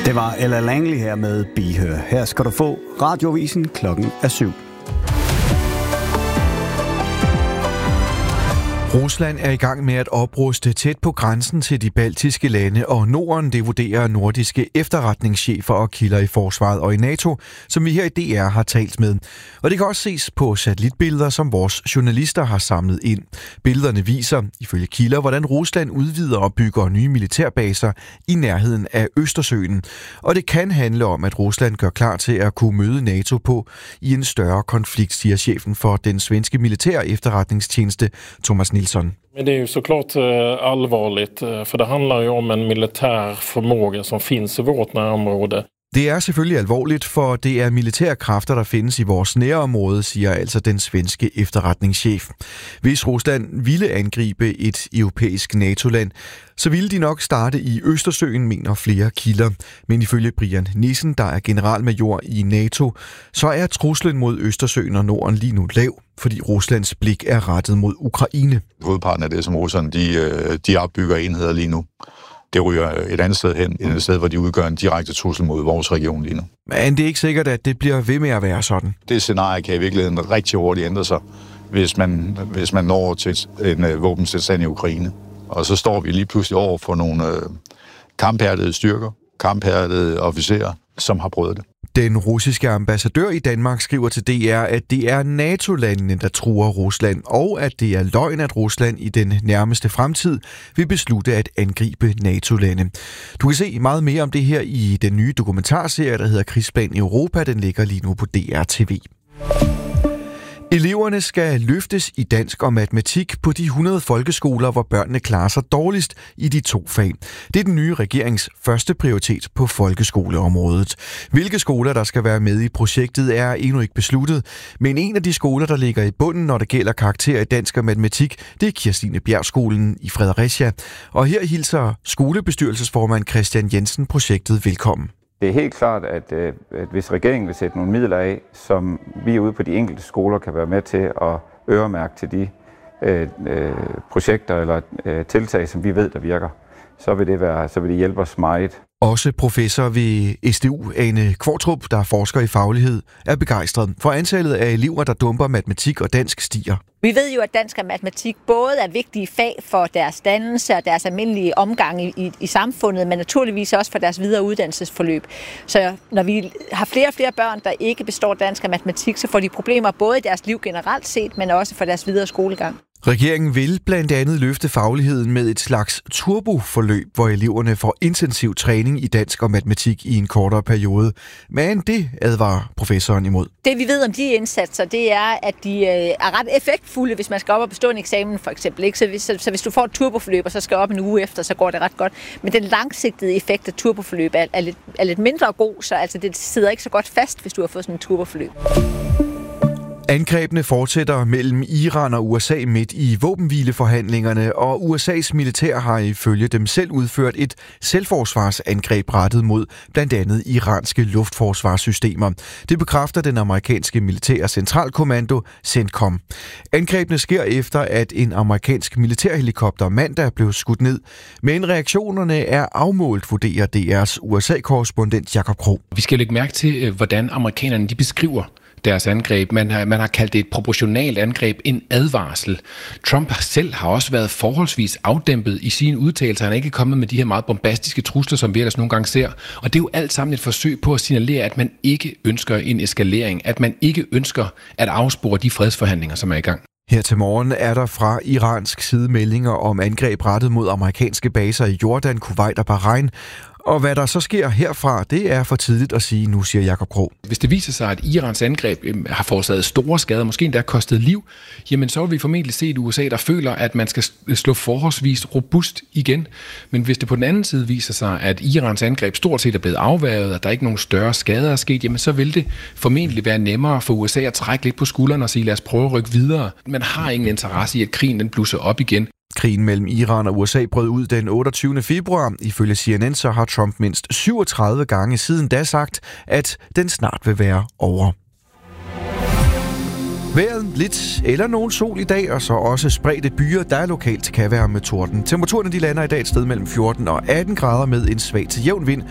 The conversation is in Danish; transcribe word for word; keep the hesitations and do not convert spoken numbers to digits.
Det var Ella Langley her med Bihør. Her skal du få Radiovisen klokken er syv. Rusland er i gang med at opruste tæt på grænsen til de baltiske lande, og Norden, det vurderer nordiske efterretningschefer og kilder i forsvaret og i NATO, som vi her i D R har talt med. Og det kan også ses på satellitbilleder, som vores journalister har samlet ind. Billederne viser, ifølge kilder, hvordan Rusland udvider og bygger nye militærbaser i nærheden af Østersøen. Og det kan handle om, at Rusland gør klar til at kunne møde NATO på i en større konflikt, siger chefen for den svenske militære efterretningstjeneste, Thomas Nielsen. Men det är ju såklart allvarligt, för det handlar ju om en militär förmåga som finns i vårt närområde. Det er selvfølgelig alvorligt, for det er militære kræfter, der findes i vores nærområde, siger altså den svenske efterretningschef. Hvis Rusland ville angribe et europæisk NATO-land, så ville de nok starte i Østersøen, mener flere kilder. Men ifølge Brian Nissen, der er generalmajor i NATO, så er truslen mod Østersøen og Norden lige nu lav, fordi Ruslands blik er rettet mod Ukraine. Hovedparten af det, som Rusland de, de opbygger enheder lige nu, det ryger et andet sted hen, et sted, hvor de udgør en direkte trussel mod vores region lige nu. Men det er ikke sikkert, at det bliver ved med at være sådan. Det scenarie kan i virkeligheden rigtig hurtigt ændre sig, hvis man, hvis man når til en uh, våbenstilstand i Ukraine. Og så står vi lige pludselig over for nogle uh, kamphærdede styrker, kamphærdede officerer, som har prøvet det. Den russiske ambassadør i Danmark skriver til D R, at det er NATO-landene, der truer Rusland, og at det er løgn, at Rusland i den nærmeste fremtid vil beslutte at angribe NATO-lande. Du kan se meget mere om det her i den nye dokumentarserie, der hedder Krigsplan Europa. Den ligger lige nu på D R T V. Eleverne skal løftes i dansk og matematik på de hundrede folkeskoler, hvor børnene klarer sig dårligst i de to fag. Det er den nye regerings første prioritet på folkeskoleområdet. Hvilke skoler, der skal være med i projektet, er endnu ikke besluttet, men en af de skoler, der ligger i bunden, når det gælder karakterer i dansk og matematik, det er Kirstine Bjergskolen i Fredericia. Og her hilser skolebestyrelsesformand Christian Jensen projektet velkommen. Det er helt klart, at, at hvis regeringen vil sætte nogle midler af, som vi ude på de enkelte skoler kan være med til at øremærke til de øh, øh, projekter eller øh, tiltag, som vi ved, der virker, så vil det, være, så vil det hjælpe os meget. Også professor ved S D U, Ane Kvartrup, der forsker i faglighed, er begejstret for antallet af elever, der dumper matematik og dansk stiger. Vi ved jo, at dansk og matematik både er vigtige fag for deres dannelse og deres almindelige omgang i, i, i samfundet, men naturligvis også for deres videre uddannelsesforløb. Så når vi har flere og flere børn, der ikke består dansk og matematik, så får de problemer både i deres liv generelt set, men også for deres videre skolegang. Regeringen vil blandt andet løfte fagligheden med et slags turboforløb, hvor eleverne får intensiv træning i dansk og matematik i en kortere periode. Men det advarer professoren imod. Det vi ved om de indsatser, det er, at de er ret effektfulde, hvis man skal op og bestå en eksamen for eksempel. Ikke? Så, hvis, så hvis du får et turboforløb, og så skal op en uge efter, så går det ret godt. Men den langsigtede effekt af turboforløb er, er, lidt, er lidt mindre god, så altså, det sidder ikke så godt fast, hvis du har fået sådan en turboforløb. Angrebene fortsætter mellem Iran og U S A midt i våbenhvileforhandlingerne, og U S A's militær har ifølge dem selv udført et selvforsvarsangreb rettet mod blandt andet iranske luftforsvarssystemer. Det bekræfter den amerikanske militære centralkommando CENTCOM. Angrebene sker efter, at en amerikansk militærhelikopter mandag blev skudt ned, men reaktionerne er afmålt, vurderer D R's U S A-korrespondent Jakob Krog. Vi skal lægge mærke til, hvordan amerikanerne de beskriver deres angreb. Man har, man har kaldt det et proportionalt angreb, en advarsel. Trump selv har også været forholdsvis afdæmpet i sine udtalelser. Han er ikke kommet med de her meget bombastiske trusler, som vi ellers nogle gange ser. Og det er jo alt sammen et forsøg på at signalere, at man ikke ønsker en eskalering, at man ikke ønsker at afspore de fredsforhandlinger, som er i gang. Her til morgen er der fra iransk side meldinger om angreb rettet mod amerikanske baser i Jordan, Kuwait og Bahrain. Og hvad der så sker herfra, det er for tidligt at sige nu, siger Jakob Krog. Hvis det viser sig, at Irans angreb har forårsaget store skader, måske endda kostet liv, jamen så vil vi formentlig se et U S A, der føler, at man skal slå forholdsvis robust igen. Men hvis det på den anden side viser sig, at Irans angreb stort set er blevet afværget, og der er ikke nogen større skader er sket, jamen så vil det formentlig være nemmere for U S A at trække lidt på skuldrene og sige, lad os prøve at rykke videre. Man har ingen interesse i, at krigen den blusser op igen. Krigen mellem Iran og U S A brød ud den otteogtyvende februar. Ifølge C N N så har Trump mindst syvogtredive gange siden da sagt, at den snart vil være over. Vejret lidt eller nogen sol i dag, og så også spredte byer, der lokalt kan være med torden. Temperaturerne de lander i dag et sted mellem fjorten og atten grader med en svag til jævn vind